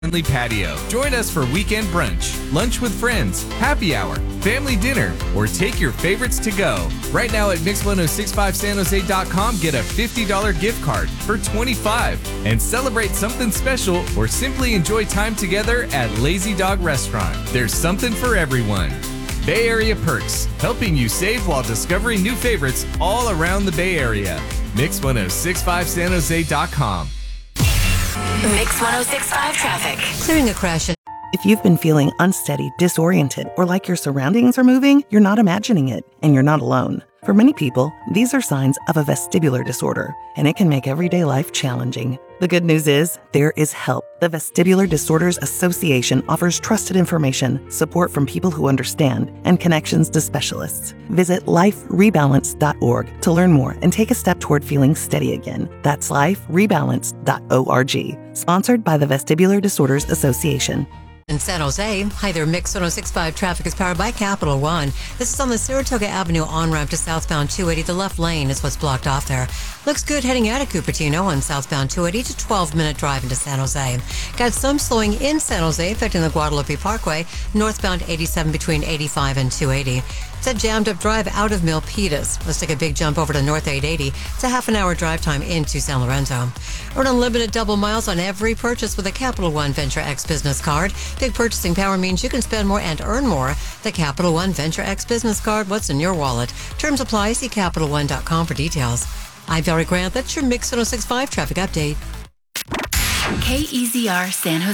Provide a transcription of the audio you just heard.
friendly patio. Join us for weekend brunch, lunch with friends, happy hour, family dinner, or take your favorites to go. Right now at Mix1065SanJose.com, get a $50 gift card for $25 and celebrate something special or simply enjoy time together at Lazy Dog Restaurant. There's something for everyone. Bay Area Perks, helping you save while discovering new favorites all around the Bay Area. Mix1065SanJose.com. Mix 1065 traffic. Clearing a crash. If you've been feeling unsteady, disoriented, or like your surroundings are moving, you're not imagining it, and you're not alone. For many people, these are signs of a vestibular disorder, and it can make everyday life challenging. The good news is, there is help. The Vestibular Disorders Association offers trusted information, support from people who understand, and connections to specialists. Visit liferebalance.org to learn more and take a step toward feeling steady again. That's liferebalance.org. Sponsored by the Vestibular Disorders Association. In San Jose, hi there, Mix 1065 traffic is powered by Capital One. This is on the Saratoga Avenue on-ramp to southbound 280. The left lane is what's blocked off there. Looks good heading out of Cupertino on southbound 280 to 12-minute drive into San Jose. Got some slowing in San Jose affecting the Guadalupe Parkway, northbound 87 between 85 and 280. It's a jammed-up drive out of Milpitas. Let's take a big jump over to North 880. It's a half-an-hour drive time into San Lorenzo. Earn unlimited double miles on every purchase with a Capital One Venture X business card. Big purchasing power means you can spend more and earn more. The Capital One Venture X business card, what's in your wallet? Terms apply. See CapitalOne.com for details. I'm Valerie Grant. That's your Mix 1065 traffic update. KEZR San Jose.